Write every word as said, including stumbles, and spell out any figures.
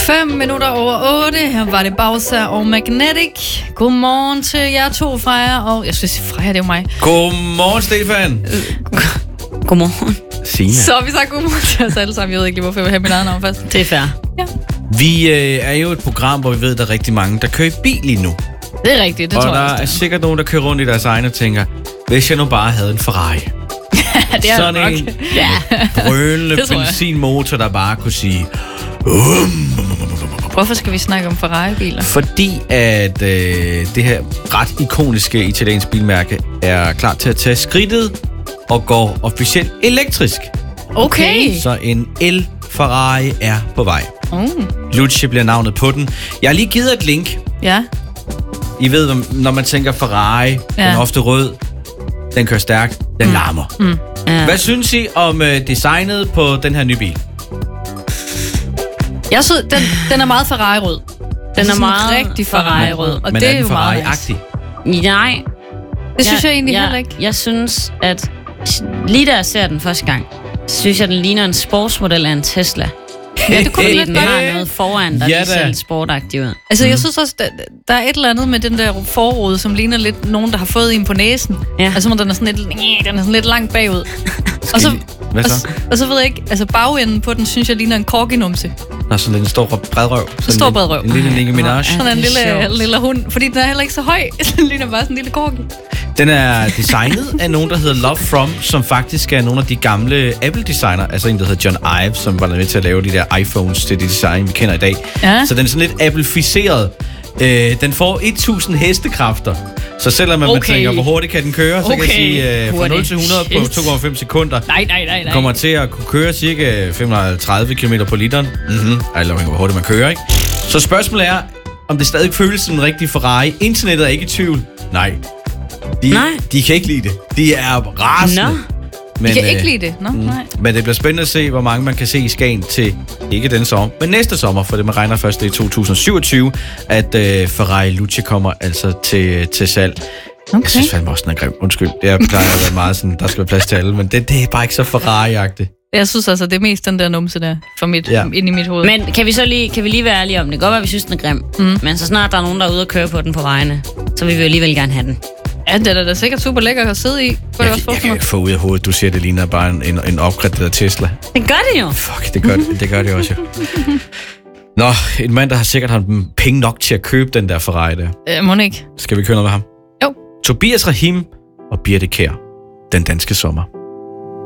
Fem minutter over otte. Her var det Bowser og Magnetic. Godmorgen til jer to, Freja. Og jeg skal sige, Freja, det er jo mig. Godmorgen, Stefan. Godmorgen. Signe. Så vi sagt godmorgen til os alle sammen. Jeg ved ikke lige, hvorfor jeg vil have mit eget navn først. Det er fair. Ja. Vi øh, er jo et program, hvor vi ved, at der er rigtig mange, der kører i bil lige nu. Det er rigtigt, det og tror jeg der også. er sikkert nogen, der kører rundt i deres egne og tænker, hvis jeg nu bare havde en Ferrari. Det er sådan nok. en Ja. brølende Det tror jeg. benzinmotor, der bare kunne sige... Hvorfor skal vi snakke om Ferrari-biler? Fordi at øh, det her ret ikoniske italienske bilmærke er klar til at tage skridtet og går officielt elektrisk. Okay. Så en el-Ferrari er på vej. Mm. Luce bliver navnet på den. Jeg har lige givet et link. Ja. I ved, når man tænker Ferrari, ja. Den er ofte rød, den kører stærkt, den mm. larmer. Mm. Ja. Hvad synes I om uh, designet på den her nye bil? Jeg synes, den, den er meget Ferrari-rød. Den er meget rigtig Ferrari-rød. Og Men det er er den jo meget Ferrari-agtig? Nej. Det synes jeg, jeg egentlig jeg, heller ikke. Jeg synes, at lige da jeg ser den første gang, synes jeg, den ligner en sportsmodel af en Tesla. Ja, det kunne Fordi lidt den godt. har noget foran, der Ja, lige ser da. lidt sportagtigt ud. Altså, jeg synes også, der, der er et eller andet med den der forrude, som ligner lidt nogen, der har fået en på næsen. Ja. Altså, den er sådan lidt, den er sådan lidt langt bagud. Og så, Hvad og, så? og så ved jeg ikke, altså bagenden på den, synes jeg, ligner en korginumse. Der er sådan en stor bredrøv. En stor bredrøv. En lille Nicki Minaj. Sådan en det er lille, sjovt. lille hund, fordi den er heller ikke så høj. Den ligner bare sådan en lille korgi. Den er designet af nogen, der hedder Love From, som faktisk er nogle af de gamle Apple-designer. Altså en, der hedder John Ive, som var med til at lave de der iPhones til det design, vi kender i dag. Ja. Så den er sådan lidt Apple-ficeret. Øh, den får tusind hestekræfter. Så selvom man Okay. tænker, hvor hurtigt kan den køre, så kan jeg Okay. sige, øh, fra Hurtigt. nul til hundrede på Shit. to komma fem sekunder. Nej, nej, nej, nej. Kommer til at kunne køre cirka fem hundrede og tredive kilometer på literen. Mhm. Eller hvor hurtigt man kører, ikke? Så spørgsmålet er, om det stadig føles som en rigtig Ferrari. Internettet er ikke i tvivl. Nej. De, Nej. de kan ikke lide det. De er rasende. Nå. Men, Jeg kan øh, ikke lide det. Nå, mm, nej. Men det bliver spændende at se, hvor mange man kan se i Skagen til, ikke den sommer, men næste sommer, for det man regner først i to tusind syvogtyve, at øh, Ferrari Luce kommer altså til, til salg. Okay. Jeg synes fandme også, den er grim. Undskyld, det plejer at være meget sådan, der skal være plads til alle, men det, det er bare ikke så Ferrari-agtigt. Jeg synes altså, det er mest den der numse der, for mit, Ja. ind i mit hoved. Men kan vi så lige, kan vi lige være ærlige om det? Det kan godt være, at vi synes, den er grim. Mm. Men så snart der er nogen, der er ude og køre på den på vejene, så vil vi jo alligevel gerne have den. Ja, det er da sikkert super lækker at sidde i. Kunne Jeg, jeg også jeg kan forestille mig. ikke få ud af hovedet, du siger, det ligner bare en, en, en opgraderet Tesla. Det gør det jo. Fuck, det gør det, det, gør det også, jo. Nå, en mand, der har sikkert har penge nok til at købe den der Ferrari der. Øh, må ikke? Skal vi køre noget med ham? Jo. Tobias Rahim og Birte Kjær. Den danske sommer.